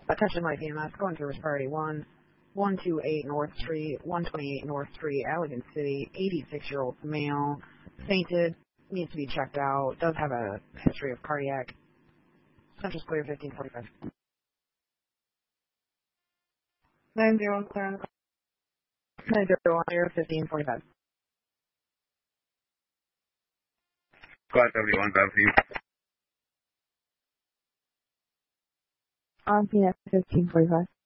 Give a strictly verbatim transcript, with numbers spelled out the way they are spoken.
Attention Life E M S, going through risk priority one, one twenty-eight North Street, one twenty-eight North Street, Allegan City, eighty-six-year-old male, fainted, needs to be checked out, does have a history of cardiac. Central Clear fifteen forty-five. nine zero one clear on the call. nine zero one clear fifteen forty-five. Squad seventy-one, back to you. On P F fifteen forty-five.